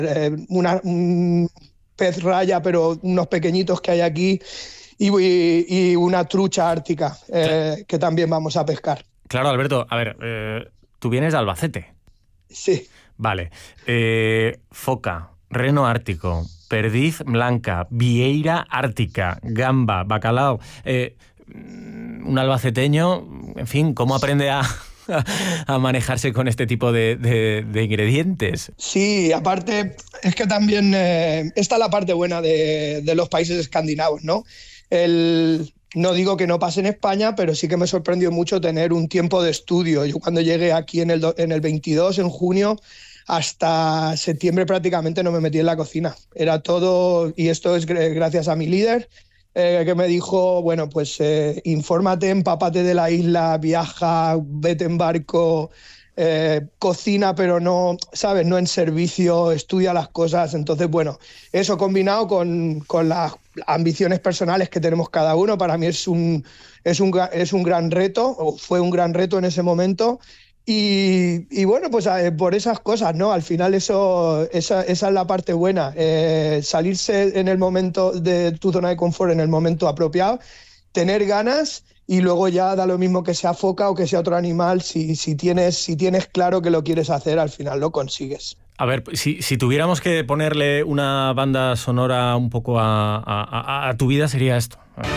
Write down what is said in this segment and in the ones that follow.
un pez raya, pero unos pequeñitos que hay aquí, y una trucha ártica que también vamos a pescar. Claro, Alberto, a ver, tú vienes de Albacete. Sí. Vale. Foca, reno ártico, perdiz blanca, vieira ártica, gamba, bacalao. Un albaceteño, en fin, ¿cómo aprende a manejarse con este tipo de ingredientes? Sí, aparte, es que también esta es la parte buena de los países escandinavos, ¿no? No digo que no pase en España, pero sí que me sorprendió mucho tener un tiempo de estudio. Yo cuando llegué aquí en el 22, en junio, hasta septiembre prácticamente no me metí en la cocina. Era todo, y esto es gracias a mi líder, que me dijo, bueno, pues infórmate, empápate de la isla, viaja, vete en barco, cocina, pero no, ¿sabes? No en servicio, estudia las cosas. Entonces, bueno, eso combinado con las ambiciones personales que tenemos cada uno, para mí es un gran reto, o fue un gran reto en ese momento. Y bueno, pues por esas cosas, ¿no? Al final esa es la parte buena, salirse en el momento de tu zona de confort en el momento apropiado, tener ganas, y luego ya da lo mismo que sea foca o que sea otro animal. Si tienes claro que lo quieres hacer, al final lo consigues. A ver, si tuviéramos que ponerle una banda sonora un poco a tu vida, sería esto.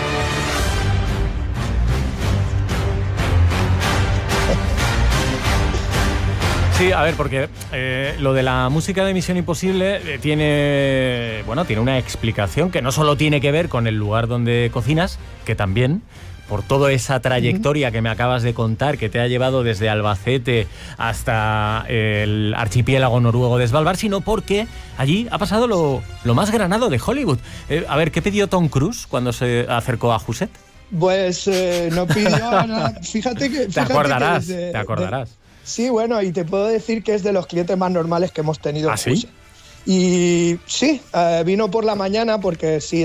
Sí, a ver, porque lo de la música de Misión Imposible tiene una explicación que no solo tiene que ver con el lugar donde cocinas, que también, por toda esa trayectoria que me acabas de contar, que te ha llevado desde Albacete hasta el archipiélago noruego de Svalbard, sino porque allí ha pasado lo más granado de Hollywood. A ver, ¿qué pidió Tom Cruise cuando se acercó a Huset? Pues no pidió nada. Fíjate que... Te acordarás. Sí, bueno, y te puedo decir que es de los clientes más normales que hemos tenido. ¿Ah, sí? Y sí, vino por la mañana porque sí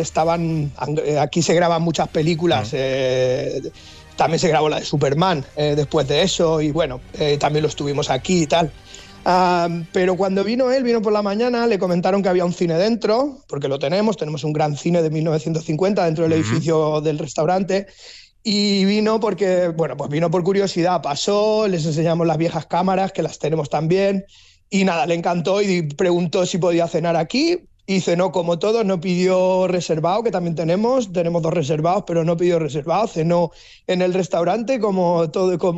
aquí se graban muchas películas, también se grabó la de Superman después de eso, y bueno, también lo estuvimos aquí y tal. Pero cuando vino por la mañana, le comentaron que había un cine dentro, porque lo tenemos un gran cine de 1950 dentro del edificio del restaurante. Y vino porque, bueno, pues vino por curiosidad, pasó, les enseñamos las viejas cámaras, que las tenemos también, y nada, le encantó y preguntó si podía cenar aquí, y cenó como todos, no pidió reservado, que también tenemos 2 reservados, pero no pidió reservado, cenó en el restaurante como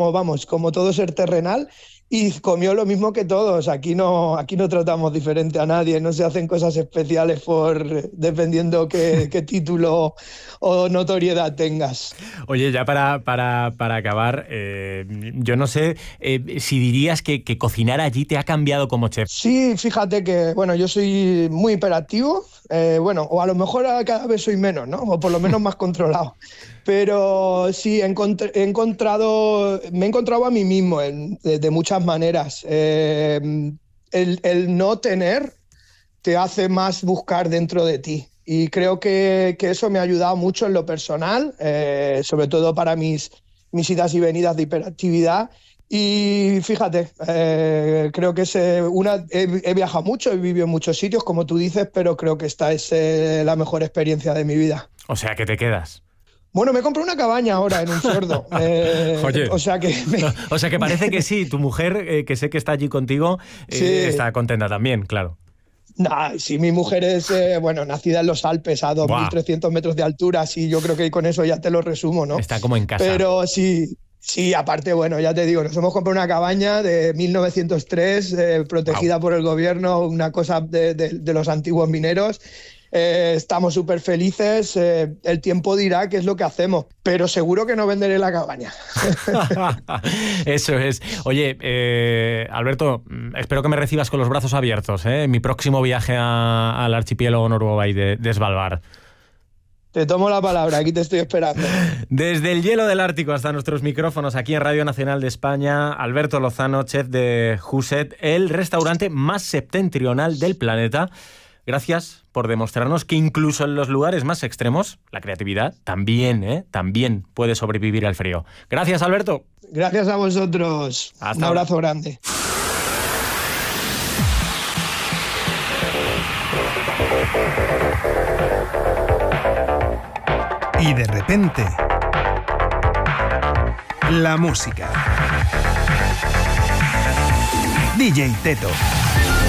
todo ser terrenal, y comió lo mismo que todos. Aquí no tratamos diferente a nadie, no se hacen cosas especiales dependiendo qué título o notoriedad tengas. Oye, ya para acabar, yo no sé si dirías que cocinar allí te ha cambiado como chef. Sí, fíjate que, bueno, yo soy muy hiperactivo, o a lo mejor cada vez soy menos, ¿no? O por lo menos más controlado. Pero sí, me he encontrado a mí mismo de muchas maneras. El no tener te hace más buscar dentro de ti. Y creo que eso me ha ayudado mucho en lo personal, sobre todo para mis idas y venidas de hiperactividad. Y fíjate, creo que he viajado mucho, he vivido en muchos sitios, como tú dices, pero creo que esta es la mejor experiencia de mi vida. O sea, que te quedas. Bueno, me compré una cabaña ahora en un fiordo. Oye, o sea que parece que sí, tu mujer, que sé que está allí contigo, sí, está contenta también, claro. Nah, sí, mi mujer es nacida en los Alpes a 2.300 metros de altura, sí, yo creo que con eso ya te lo resumo, ¿no? Está como en casa. Pero sí, aparte, bueno, ya te digo, nos hemos comprado una cabaña de 1903, protegida por el gobierno, una cosa de los antiguos mineros. Estamos súper felices, el tiempo dirá qué es lo que hacemos, pero seguro que no venderé la cabaña. Eso es. Oye, Alberto, espero que me recibas con los brazos abiertos, en mi próximo viaje al archipiélago noruego de Svalbard. Te tomo la palabra, aquí te estoy esperando. Desde el hielo del Ártico hasta nuestros micrófonos aquí en Radio Nacional de España, Alberto Lozano, chef de Huset, el restaurante más septentrional del planeta. Gracias por demostrarnos que incluso en los lugares más extremos, la creatividad también puede sobrevivir al frío. Gracias, Alberto. Gracias a vosotros. Un abrazo grande. Y de repente, la música. DJ Teto.